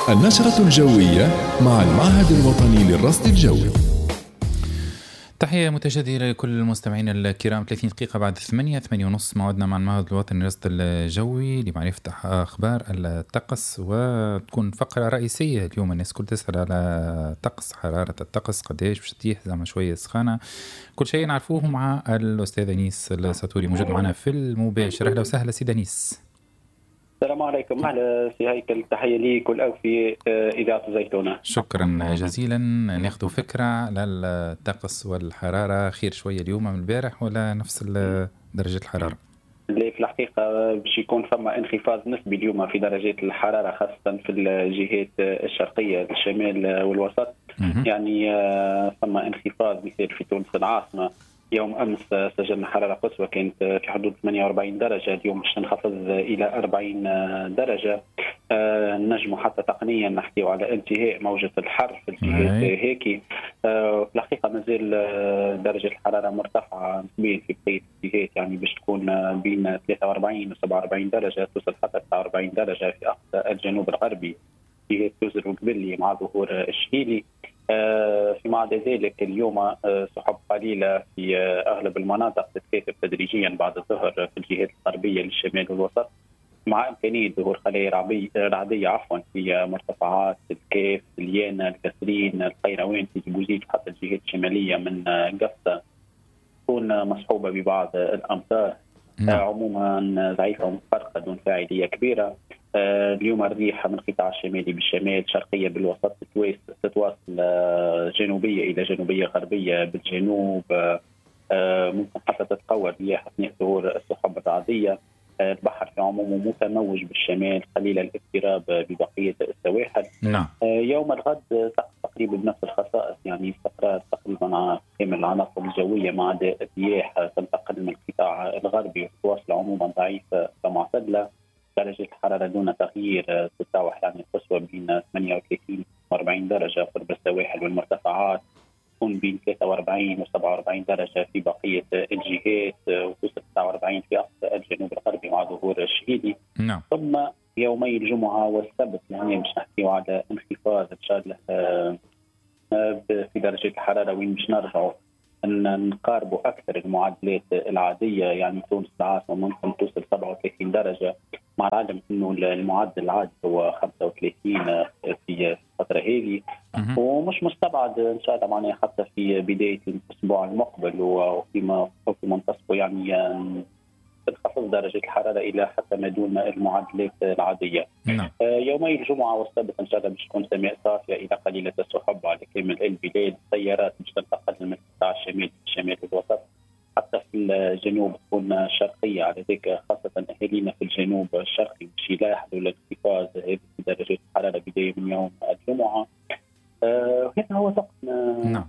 النشرة الجوية مع المعهد الوطني للرصد الجوي. تحية متجددة لكل المستمعين الكرام. 30 دقيقة بعد 8 ونص موعدنا مع المعهد الوطني للرصد الجوي لمعرفة أخبار الطقس، وتكون فقرة رئيسية اليوم. الناس كل تسأل على الطقس، حرارة الطقس قديش باش تتيح، زعما شوية سخانة، كل شيء نعرفوه مع الأستاذ أنيس الساطوري موجود معنا في المباشر. أهلا وسهلا سيد أنيس. السلام عليكم. أهلا سي هيكل، تحية ليك والأوفي إذاعة الزيتونة. شكرا جزيلا. ناخذ فكرة على الطقس والحرارة. خير شوية اليوم من البارح ولا نفس درجة الحرارة؟ اللي في الحقيقة باش يكون ثم انخفاض نسبي اليوم في درجات الحرارة، خاصة في الجهات الشرقية الشمال والوسط. يعني ثم انخفاض مثل في تونس العاصمة. يوم أمس سجلنا حرارة قصوى كانت في حدود 48 درجة، اليوم باش تنخفض إلى 40 درجة. نجم حتى تقنيا نحكي على انتهاء موجة الحر في الجهات هيك. في الحقيقة مازال درجة الحرارة مرتفعة نسبيا في بقية الجهات، يعني باش تكون بين 43 و 47 درجة، توصل حتى 49 درجة في أقصى الجنوب الغربي جهة جزر وقبلي مع ظهور الشهيلي. فيما عدا ذلك اليوم سحب قليلة في أغلب المناطق تتكاثر تدريجيا بعد الظهر في الجهات الغربية للشمال والوسط، مع إمكانية ظهور خلايا رعدية في مرتفعات الكاف، اليانا، الكسرين، القيروان، في بوزيد حتى الجهات الشمالية من قفصة تكون مصحوبة ببعض الأمطار. عموما ضعيفة ومفرقة دون فاعلية كبيرة. اليوم الريح من القطاع الشمالي بالشمال، شرقية بالوسط، تتواصل جنوبية إلى جنوبية غربية بالجنوب. ممكن حتى تتقوى الرياح أثناء ظهور السحب الرعدية. البحر في عمومه متموج بالشمال، قليل الاضطراب ببقية السواحل. يوم الغد تقريبا بنفس الخصائص، يعني استقرار تقريبا على كامل العناصر الجوية، مع الرياح تنتقل من القطاع الغربي وتتواصل عموما ضعيفة كمعتدلة. درجة الحرارة دون تغيير تتراوح يعني القصوى بين 38 و 40 درجة قرب السواحل والمرتفعات، تكون بين 43 و 47 درجة في بقية الجهات، وتوصل 49 في أقصى الجنوب الغربي مع ظهور الشهيدي. ثم يومي الجمعة والسبت يعني باش نحكيو على انخفاض إن شاء الله في درجة الحرارة، وين باش نرجعوا أن نقاربوا أكثر المعدلات العادية. يعني تونس العاصمة ممكن توصل 37 درجة، مع العلم أنه المعدل العادي هو 35 في الفترة هذه، ومش مستبعد إن شاء الله معناها حتى في بداية الأسبوع المقبل وفيما منتصفه يعني تنخفض درجة الحرارة إلى حتى ما دون المعدلات العادية. يومي الجمعة والسبت إن شاء الله باش تكون سماء صافية إلى قليلة السحب على كامل البلاد. السيارات باش تنتقل من القطاع الشمالي والوسط حتى في الجنوب تكون شرقية، على ذلك خاصة أهالينا في الجنوب الشرقي باش يلاحظوا الانخفاض هذه درجة الحرارة بداية من يوم الجمعة. هذا هو طقسنا.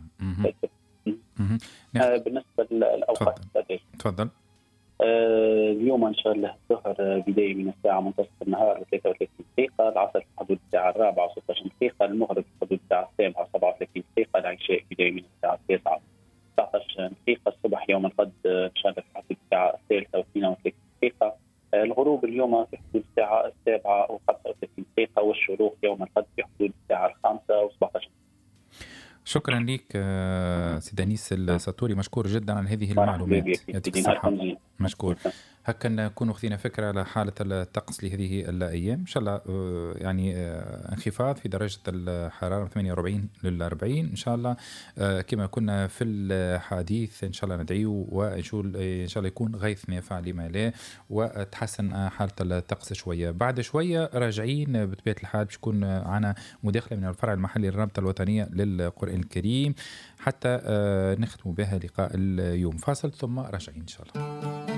بالنسبة للأوقات تفضل. اليوم إن شاء الله الظهر بداية من الساعة منتصف النهار 33 دقيقة، العصر في حدود الساعة 4 16 دقيقة، المغرب في حدود الساعة 7 37 دقيقة، العشاء بداية من الساعة 9 19 دقيقة، الصبح يوم الغد إن شاء الله في حدود الساعة 3 و32 دقيقة، الغروب اليوم في حدود الساعة 7 و35 دقيقة، والشروق يوم الغد في حدود الساعة 5 و17. شكرا لك سيد أنيس الساطوري، مشكور جدا على هذه المعلومات. يعطيك الصحة. مشكور. هكا نكون خذينا فكرة على حالة الطقس لهذه الأيام. إن شاء الله يعني انخفاض في درجة الحرارة 48 ل 40 إن شاء الله. كما كنا في الحديث إن شاء الله ندعيو ونشوف إن شاء الله يكون غيث نافع لما لا، وتحسن حالة الطقس شوية. بعد شوية راجعين بطبيعة الحال باش يكون معنا مداخلة من الفرع المحلي للرابطة الوطنية للقرآن الكريم حتى نختم بها لقاء اليوم. فاصل ثم راجعين إن شاء الله.